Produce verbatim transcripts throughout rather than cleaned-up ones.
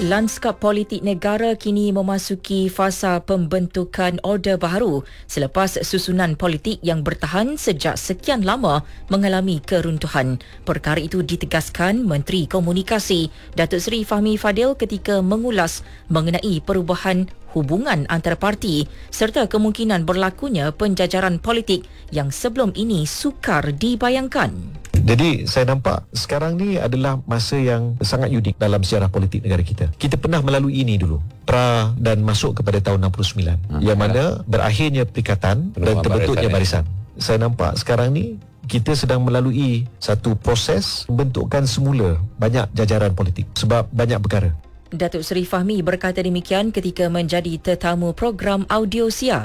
Lanskap politik negara kini memasuki fasa pembentukan order baharu selepas susunan politik yang bertahan sejak sekian lama mengalami keruntuhan. Perkara itu ditegaskan Menteri Komunikasi Datuk Seri Fahmi Fadil ketika mengulas mengenai perubahan hubungan antara parti serta kemungkinan berlakunya penjajaran politik yang sebelum ini sukar dibayangkan. Jadi saya nampak sekarang ni adalah masa yang sangat unik dalam sejarah politik negara kita. Kita pernah melalui ini dulu, pra dan masuk kepada tahun enam puluh sembilan, hmm, yang mana berakhirnya perikatan dan terbentuknya barisan. Saya nampak sekarang ni kita sedang melalui satu proses pembentukan semula banyak jajaran politik sebab banyak perkara. Datuk Seri Fahmi berkata demikian ketika menjadi tetamu program audio siar.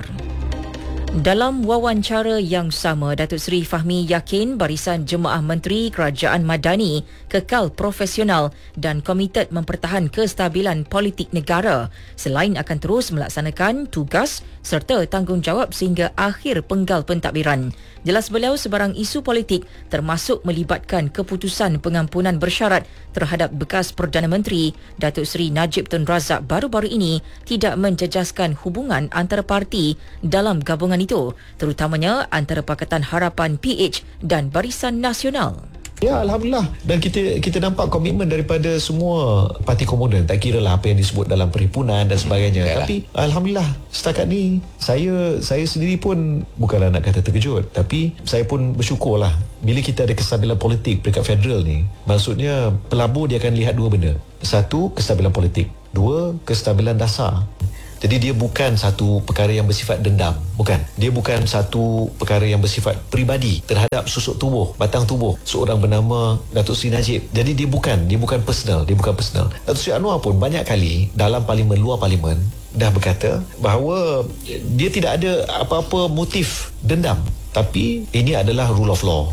Dalam wawancara yang sama, Datuk Seri Fahmi yakin Barisan Jemaah Menteri Kerajaan Madani kekal profesional dan komited mempertahan kestabilan politik negara selain akan terus melaksanakan tugas serta tanggungjawab sehingga akhir penggal pentadbiran. Jelas beliau sebarang isu politik termasuk melibatkan keputusan pengampunan bersyarat terhadap bekas Perdana Menteri Datuk Seri Najib Tun Razak baru-baru ini tidak menjejaskan hubungan antara parti dalam gabungan itu, terutamanya antara Pakatan Harapan P H dan Barisan Nasional. Ya, Alhamdulillah. Dan kita kita nampak komitmen daripada semua parti komoden. Tak kira lah apa yang disebut dalam perhimpunan dan sebagainya. Yalah. Tapi Alhamdulillah, setakat ni saya saya sendiri pun bukanlah nak kata terkejut, tapi saya pun bersyukurlah bila kita ada kestabilan politik peringkat federal ni. Maksudnya pelabur dia akan lihat dua benda. Satu, kestabilan politik. Dua, kestabilan dasar. Jadi dia bukan satu perkara yang bersifat dendam. Bukan. Dia bukan satu perkara yang bersifat peribadi terhadap susuk tubuh, batang tubuh seorang bernama Datuk Seri Najib. Jadi dia bukan, dia bukan personal, dia bukan personal. Datuk Seri Anwar pun banyak kali dalam parlimen, luar parlimen dah berkata bahawa dia tidak ada apa-apa motif dendam. Tapi ini adalah rule of law.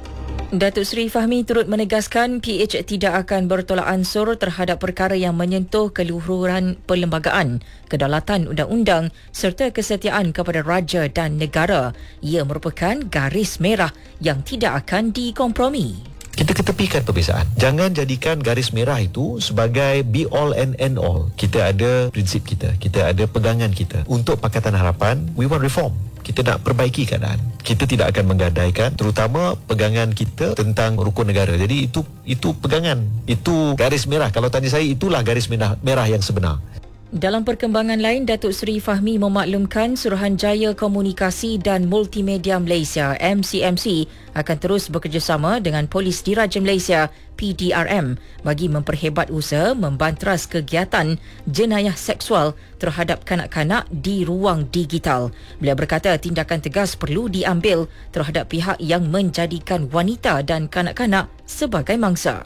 Datuk Seri Fahmi turut menegaskan P H tidak akan bertolak ansur terhadap perkara yang menyentuh keluhuran perlembagaan, kedaulatan undang-undang serta kesetiaan kepada raja dan negara. Ia merupakan garis merah yang tidak akan dikompromi. Kita ketepikan perbezaan. Jangan jadikan garis merah itu sebagai be all and end all. Kita ada prinsip kita, kita ada pegangan kita. Untuk Pakatan Harapan, we want reform. Kita nak perbaiki keadaan. Kita tidak akan menggadaikan terutama pegangan kita tentang rukun negara. Jadi itu itu pegangan, itu garis merah. Kalau tanya saya, itulah garis merah, merah yang sebenar. Dalam perkembangan lain, Datuk Seri Fahmi memaklumkan Suruhanjaya Komunikasi dan Multimedia Malaysia M C M C akan terus bekerjasama dengan Polis Diraja Malaysia P D R M bagi memperhebat usaha membanteras kegiatan jenayah seksual terhadap kanak-kanak di ruang digital. Beliau berkata tindakan tegas perlu diambil terhadap pihak yang menjadikan wanita dan kanak-kanak sebagai mangsa.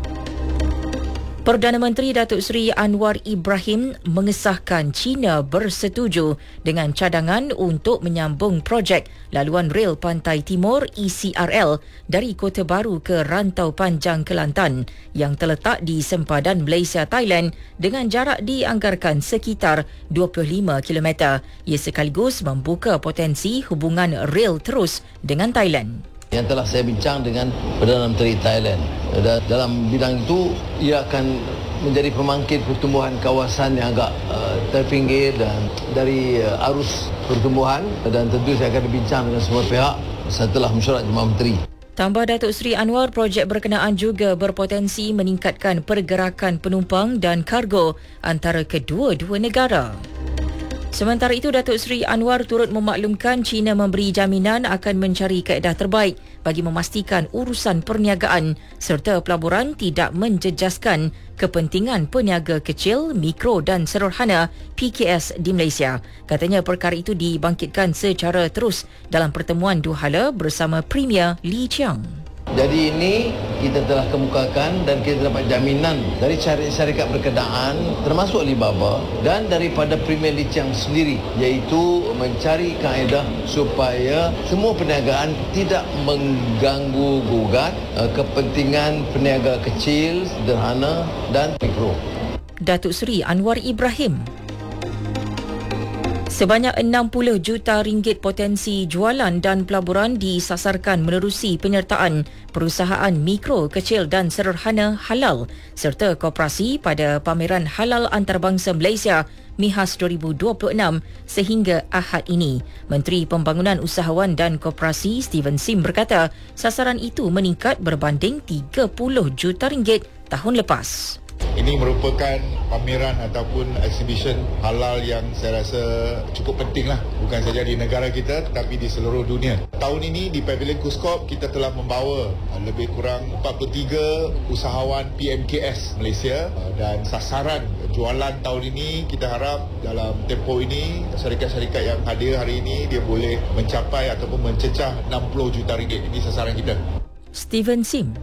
Perdana Menteri Datuk Seri Anwar Ibrahim mengesahkan China bersetuju dengan cadangan untuk menyambung projek laluan rel Pantai Timur E C R L dari Kota Baru ke Rantau Panjang Kelantan yang terletak di sempadan Malaysia-Thailand dengan jarak dianggarkan sekitar dua puluh lima kilometer. Ia sekaligus membuka potensi hubungan rel terus dengan Thailand. Yang telah saya bincang dengan Perdana Menteri Thailand. Dan dalam bidang itu, ia akan menjadi pemangkit pertumbuhan kawasan yang agak uh, terpinggir dan dari uh, arus pertumbuhan, dan tentu saya akan berbincang dengan semua pihak setelah mesyuarat Jemaah Menteri. Tambah Datuk Seri Anwar, projek berkenaan juga berpotensi meningkatkan pergerakan penumpang dan kargo antara kedua-dua negara. Sementara itu, Datuk Seri Anwar turut memaklumkan China memberi jaminan akan mencari kaedah terbaik bagi memastikan urusan perniagaan serta pelaburan tidak menjejaskan kepentingan peniaga kecil, mikro dan sederhana P K S di Malaysia. Katanya perkara itu dibangkitkan secara terus dalam pertemuan dua hala bersama Premier Lee Chiang. Jadi ini kita telah kemukakan dan kita dapat jaminan dari syarikat berkenaan termasuk Alibaba dan daripada Premier Lee Chiang sendiri, iaitu mencari kaedah supaya semua perniagaan tidak mengganggu gugat uh, kepentingan peniaga kecil, sederhana dan mikro. Datuk Seri Anwar Ibrahim. Sebanyak enam puluh juta ringgit potensi jualan dan pelaburan disasarkan menerusi penyertaan perusahaan mikro, kecil dan sederhana halal serta koperasi pada pameran halal antarabangsa Malaysia MIHAS dua ribu dua puluh enam sehingga Ahad ini. Menteri Pembangunan Usahawan dan Koperasi Steven Sim berkata sasaran itu meningkat berbanding tiga puluh juta ringgit tahun lepas. Ini merupakan pameran ataupun exhibition halal yang saya rasa cukup penting lah. Bukan saja di negara kita tetapi di seluruh dunia. Tahun ini di Pavilion KUSKOP kita telah membawa lebih kurang empat puluh tiga usahawan P M K S Malaysia dan sasaran jualan tahun ini kita harap dalam tempoh ini syarikat-syarikat yang hadir hari ini dia boleh mencapai ataupun mencecah enam puluh juta ringgit. Ini sasaran kita. Steven Sim.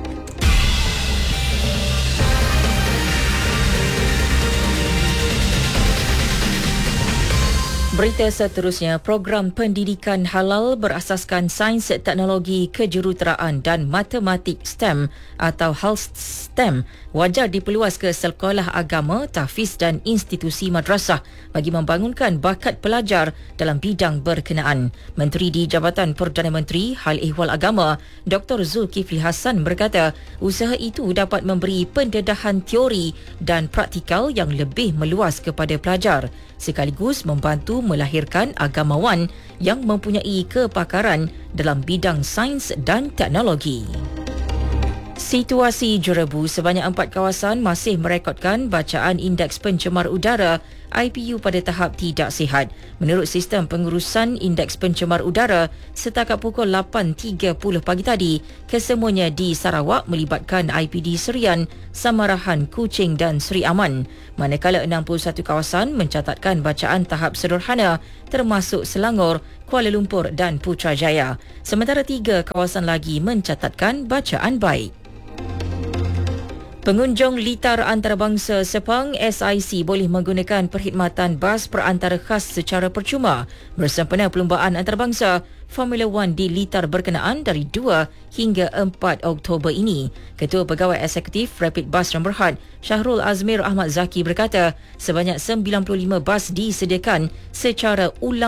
Berita seterusnya, program pendidikan halal berasaskan sains, teknologi, kejuruteraan dan matematik STEM atau H A L STEM wajar diperluas ke sekolah agama, tahfiz dan institusi madrasah bagi membangunkan bakat pelajar dalam bidang berkenaan. Menteri di Jabatan Perdana Menteri Hal Ehwal Agama, Doktor Zulkifli Hassan berkata usaha itu dapat memberi pendedahan teori dan praktikal yang lebih meluas kepada pelajar sekaligus membantu melahirkan agamawan yang mempunyai kepakaran dalam bidang sains dan teknologi. Situasi Jurebu, sebanyak empat kawasan masih merekodkan bacaan indeks pencemar udara I P U pada tahap tidak sihat. Menurut sistem pengurusan indeks pencemar udara, setakat pukul lapan tiga puluh pagi tadi, kesemuanya di Sarawak melibatkan I P D Serian, Samarahan, Kuching dan Seri Aman. Manakala enam puluh satu kawasan mencatatkan bacaan tahap sederhana termasuk Selangor, Kuala Lumpur dan Putrajaya. Sementara tiga kawasan lagi mencatatkan bacaan baik. Pengunjung litar antarabangsa Sepang S I C boleh menggunakan perkhidmatan bas perantara khas secara percuma bersempena perlumbaan antarabangsa Formula One di litar berkenaan dari dua hingga empat Oktober ini. Ketua Pegawai Eksekutif Rapid Bus Number Syahrul Azmir Ahmad Zaki berkata sebanyak sembilan puluh lima bas disediakan secara ulang